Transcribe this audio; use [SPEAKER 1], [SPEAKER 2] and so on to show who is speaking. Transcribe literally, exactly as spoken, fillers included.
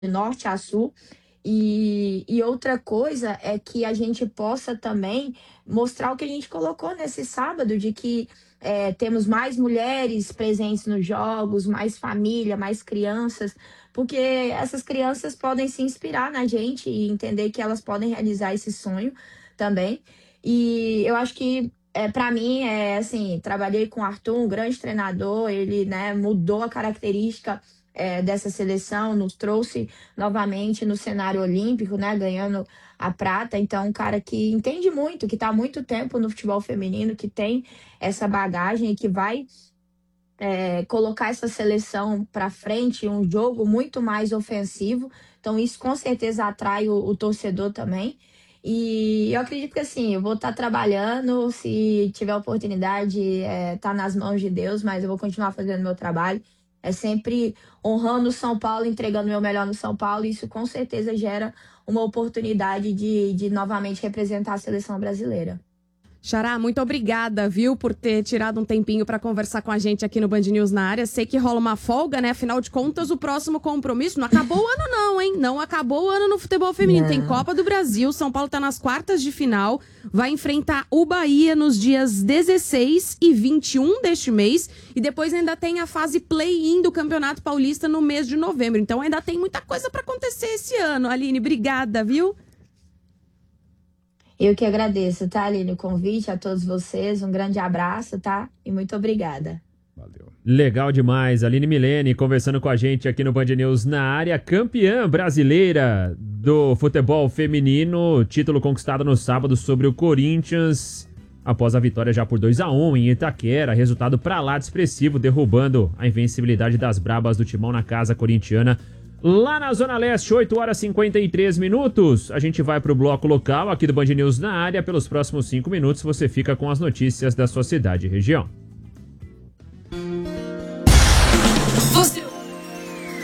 [SPEAKER 1] norte a sul. E, e outra coisa é que a gente possa também mostrar o que a gente colocou nesse sábado, de que é, temos mais mulheres presentes nos jogos, mais família, mais crianças, porque essas crianças podem se inspirar na gente e entender que elas podem realizar esse sonho também. E eu acho que é, para mim, é assim, trabalhei com o Arthur, um grande treinador, ele, né, mudou a característica é, dessa seleção, nos trouxe novamente no cenário olímpico, né, ganhando a prata. Então, um cara que entende muito, que está há muito tempo no futebol feminino, que tem essa bagagem e que vai é, colocar essa seleção para frente, um jogo muito mais ofensivo. Então, isso com certeza atrai o, o torcedor também. E eu acredito que assim, eu vou estar trabalhando, se tiver oportunidade, é, tá nas mãos de Deus, mas eu vou continuar fazendo meu trabalho. É sempre honrando o São Paulo, entregando o meu melhor no São Paulo, e isso com certeza gera uma oportunidade de, de novamente representar a seleção brasileira.
[SPEAKER 2] Xará, muito obrigada, viu, por ter tirado um tempinho para conversar com a gente aqui no Band News na área. Sei que rola uma folga, né? Afinal de contas, o próximo compromisso não acabou o ano não, hein? Não acabou o ano no futebol feminino. Não. Tem Copa do Brasil, São Paulo tá nas quartas de final, vai enfrentar o Bahia nos dias dezesseis e vinte e um deste mês, e depois ainda tem a fase play-in do Campeonato Paulista no mês de novembro. Então ainda tem muita coisa para acontecer esse ano. Aline, obrigada, viu?
[SPEAKER 1] Eu que agradeço, tá, Aline, o convite a todos vocês. Um grande abraço, tá? E muito obrigada.
[SPEAKER 3] Valeu. Legal demais. Aline Milene conversando com a gente aqui no Band News na área. Campeã brasileira do futebol feminino. Título conquistado no sábado sobre o Corinthians. Após a vitória já por dois a um em Itaquera. Resultado pra lá de expressivo, derrubando a invencibilidade das brabas do timão na casa corintiana. Lá na Zona Leste, oito horas e cinquenta e três minutos. A gente vai pro bloco local aqui do Band News na área. Pelos próximos cinco minutos você fica com as notícias da sua cidade e região.